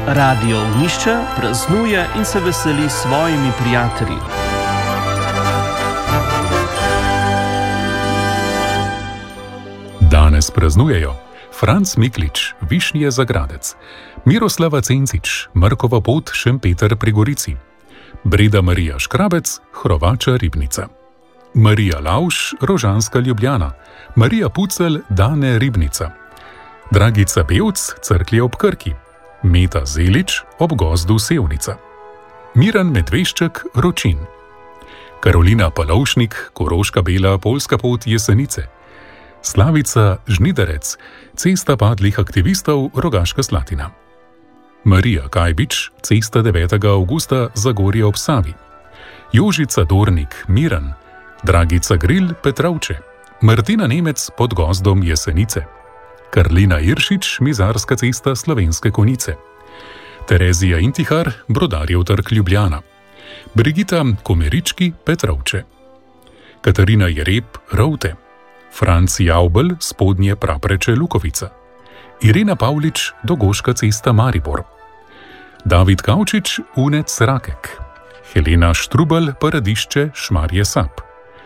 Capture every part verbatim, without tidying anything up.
Radio Ognjišče praznuje in se veseli s svojimi prijatelji. Danes praznujejo Franc Miklič, Višnje Zagradec, Miroslava Cencič, Mrkova pot, Šempeter pri Gorici, Breda Marija Škrabec, Hrovača Ribnica, Marija Lauš, Rožanska Ljubljana, Marija Pucelj, Dane Ribnica, Dragica Bevc, Cerklje ob Krki, Meta Zelič, ob Gozdu Sevnica, Miran Medvešček, Ročin, Karolina Palovšnik, Koroška Bela, Poljska pot, Jesenice, Slavica Žnidarec, Cesta padlih aktivistov, Rogaška Slatina, Marija Kajbič, Cesta devetega avgusta, Zagorje ob Savi, Jožica Dornik, Miran, Dragica Gril, Petrovče, Martina Nemec, pod Gozdom Jesenice, Karlina Iršič, Mizarska cesta, Slovenske Konjice, Terezija Intihar, Brodarjev trg, Ljubljana, Brigita Komerički, Petrovče, Katarina Jereb, Rovte, Franc Javbel, Spodnje Prapreče, Lukovica, Irena Pavlič, Dogoška cesta, Maribor, David Kavčič, Unec Rakek, Helena Štrubel, Paradišče, Šmarje Sap,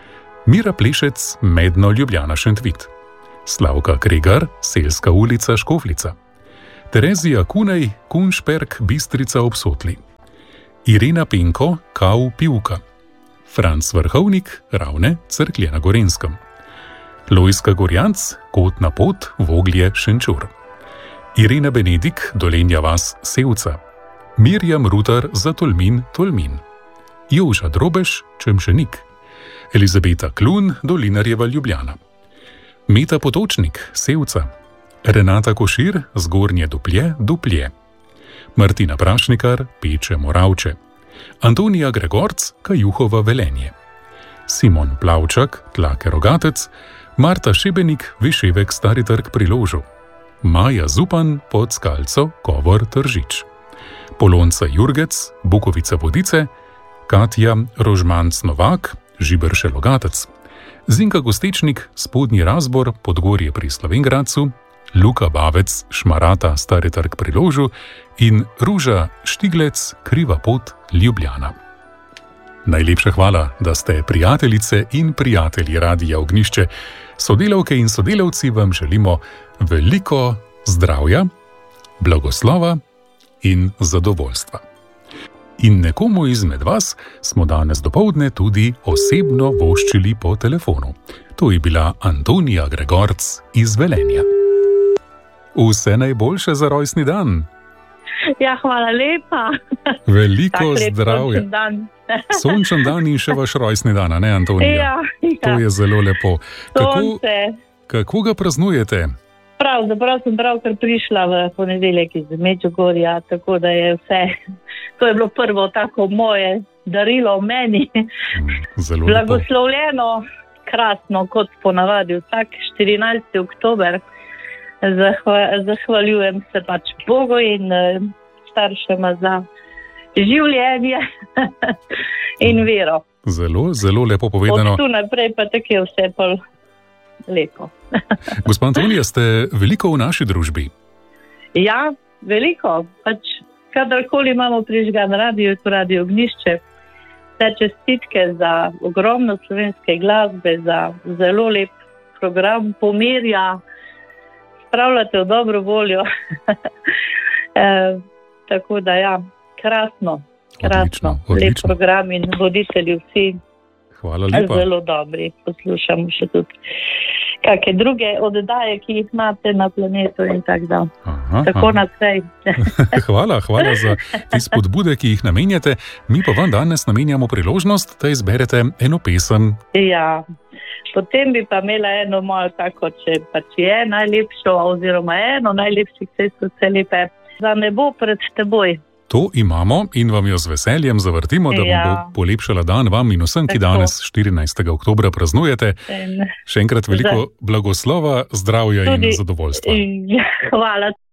Mira Plešec, Medno, Ljubljana Šentvit, Slavka Kregar, Selska ulica, Škoflica, Terezija Kunej, Kunšperk, Bistrica ob Sotli, Irena Penko, Kau Pivka, Franc Vrhovnik, Ravne, Cerklje na Gorenskem, Lojska Gorjanc, Kotna pot, Voglje, Šenčur, Irena Benedik, Dolenja vas, Sevca, Mirjam Rutar, Zatolmin, Tolmin, Joža Drobeš, Čemšenik, Elizabeta Klun, Dolinarjeva, Ljubljana, Meta Potočnik, Sevca, Renata Košir, Zgornje Duplje, Duplje, Martina Prašnikar, Peče, Moravče, Antonija Gregorc, Kajuhova, Velenje, Simon Plavčak, Tlake Rogatec, Marta Šebenik, Viševek, Stari trg pri Ložu, Maja Zupan, Pod Skalco, Kovor, Tržič, Polonca Jurgec, Bukovica Vodice, Katja Rožmanc Novak, Žiberše Logatec, Zinka Gostečnik, Spodnji Razbor, Podgorje pri Slovengradcu, Luka Bavec, Šmarata, Stari trg pri Ložu in Ruža Štiglec, Kriva pot, Ljubljana. Najlepša hvala, da ste prijateljice in prijatelji Radia Ognjišče. Sodelavke in sodelavci vam želimo veliko zdravja, blagoslova in zadovoljstva. In nekomu izmed vas smo danes dopoldne tudi osebno voščili po telefonu. To je bila Antonija Gregorc iz Velenja. Vse najboljše za rojstni dan. Ja, hvala lepa. Veliko zdravja. Sončen dan. Sončen dan in še vaš rojstni dan, ne, Antonija? Ja, ja. To je zelo lepo. Kako, Sonce. kako ga praznujete? Pravzaprav sem pravkar prišla v ponedeljek iz Medžugorja, tako da je vse, to je bilo prvo tako moje darilo meni. Zelo lepo. Blagoslovljeno, krasno, kot ponavadi vsak štirinajsti oktober. Zahva, zahvaljujem se pač Bogu in staršema za življenje in vero. Zelo, zelo lepo povedano. Od tu naprej pa tako je vse pol lepo. Gospa Antonija, ste veliko v naši družbi? Ja, veliko. Pač kadarkoli imamo prižgan radio, to Radio Ognjišče, vse čestitke za ogromno slovenske glasbe, za zelo lep program, pomirja, spravljate v dobro voljo. e, tako da ja, krasno, krasno, odlično, odlično. Lep program in voditelji vsi. Hvala lepa. Zelo dobri, poslušamo še tudi kakšne druge oddaje, ki jih imate na planetu in tako da. Aha, tako naprej. Hvala, hvala za te spodbude, ki jih namenjate. Mi pa vam danes namenjamo priložnost, da izberete eno pesem. Ja, potem bi pa imela eno malo tako, če pač je najlepšo oziroma eno najlepših cest vse lepe. Za nebo pred teboj. To imamo in vam jo z veseljem zavrtimo, da Ja. vam bo polepšala dan vam in vsem, ki Tako. danes štirinajstega oktobra praznujete. In Še enkrat veliko blagoslova, zdravja in Tudi- zadovoljstva. Ja, hvala.